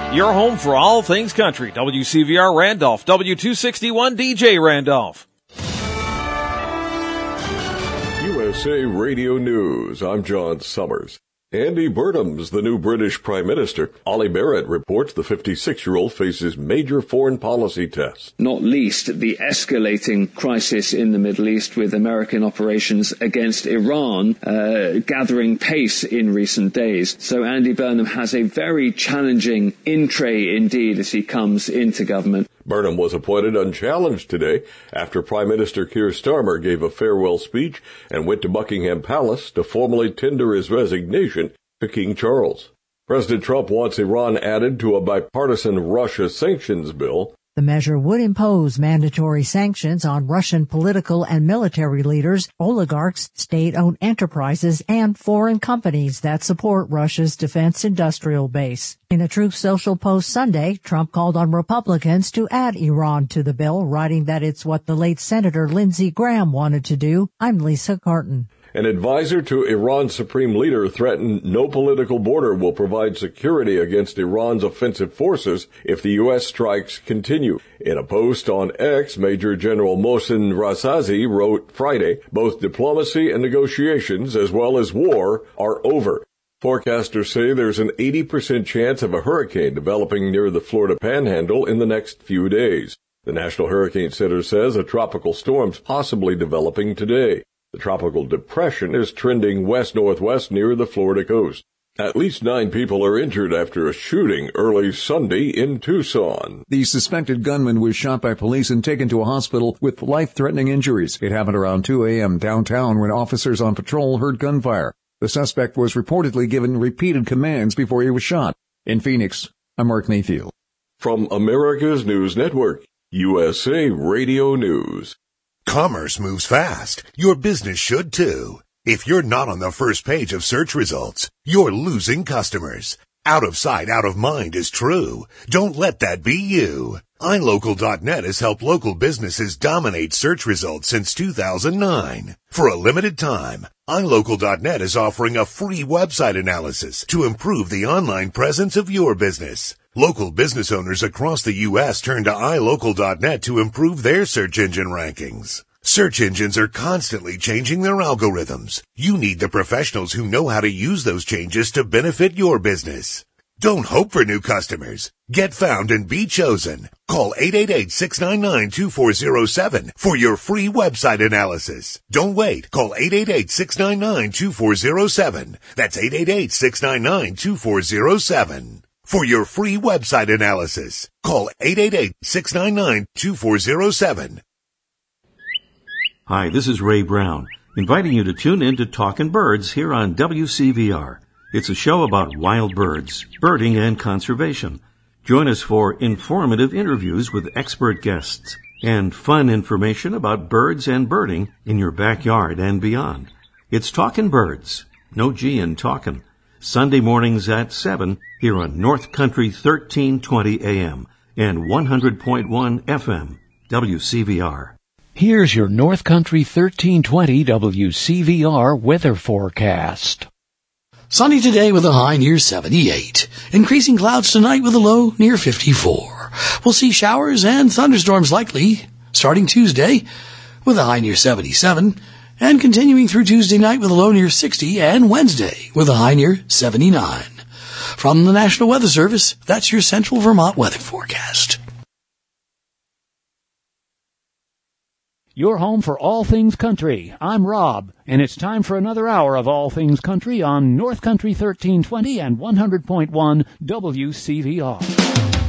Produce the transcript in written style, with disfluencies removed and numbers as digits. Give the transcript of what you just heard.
Your home for all things country. WCVR Randolph, W261 DJ Randolph. USA Radio News. I'm John Summers. Andy Burnham's the new British Prime Minister. Ollie Barrett reports the 56-year-old faces major foreign policy tests. Not least the escalating crisis in the Middle East with American operations against Iran gathering pace in recent days. So Andy Burnham has a very challenging in-tray indeed as he comes into government. Burnham was appointed unchallenged today after Prime Minister Keir Starmer gave a farewell speech and went to Buckingham Palace to formally tender his resignation to King Charles. President Trump wants Iran added to a bipartisan Russia sanctions bill. The measure would impose mandatory sanctions on Russian political and military leaders, oligarchs, state-owned enterprises, and foreign companies that support Russia's defense industrial base. In a Truth Social post Sunday, Trump called on Republicans to add Iran to the bill, writing that it's what the late Senator Lindsey Graham wanted to do. I'm Lisa Carton. An advisor to Iran's supreme leader threatened no political border will provide security against Iran's offensive forces if the U.S. strikes continue. In a post on X, Major General Mohsen Razazi wrote Friday, both diplomacy and negotiations, as well as war, are over. Forecasters say there's an 80% chance of a hurricane developing near the Florida Panhandle in the next few days. The National Hurricane Center says a tropical storm's possibly developing today. The tropical depression is trending west-northwest near the Florida coast. At least 9 people are injured after a shooting early Sunday in Tucson. The suspected gunman was shot by police and taken to a hospital with life-threatening injuries. It happened around 2 a.m. downtown when officers on patrol heard gunfire. The suspect was reportedly given repeated commands before he was shot. In Phoenix, I'm Mark Mayfield. From America's News Network, USA Radio News. Commerce moves fast. Your business should too. If you're not on the first page of search results, you're losing customers. Out of sight, out of mind is true. Don't let that be you. iLocal.net has helped local businesses dominate search results since 2009. For a limited time, iLocal.net is offering a free website analysis to improve the online presence of your business. Local business owners across the U.S. turn to iLocal.net to improve their search engine rankings. Search engines are constantly changing their algorithms. You need the professionals who know how to use those changes to benefit your business. Don't hope for new customers. Get found and be chosen. Call 888-699-2407 for your free website analysis. Don't wait. Call 888-699-2407. That's 888-699-2407. For your free website analysis, call 888-699-2407. Hi, this is Ray Brown, inviting you to tune in to Talkin' Birds here on WCVR. It's a show about wild birds, birding, and conservation. Join us for informative interviews with expert guests and fun information about birds and birding in your backyard and beyond. It's Talkin' Birds, no G in talkin'. Sunday mornings at 7 here on North Country 1320 AM and 100.1 FM, WCVR. Here's your North Country 1320 WCVR weather forecast. Sunny today with a high near 78. Increasing clouds tonight with a low near 54. We'll see showers and thunderstorms likely starting Tuesday with a high near 77. And continuing through Tuesday night with a low near 60 and Wednesday with a high near 79. From the National Weather Service, that's your Central Vermont weather forecast. Your home for all things country. I'm Rob, and it's time for another hour of all things country on North Country 1320 and 100.1 WCVR.